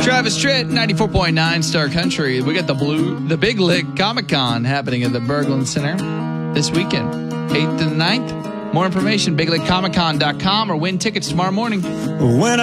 Travis Tritt, 94.9 Star Country. We got the Big Lick Comic-Con happening at the Berglund Center this weekend, 8th and 9th. More information, biglickcomiccon.com, or win tickets tomorrow morning. When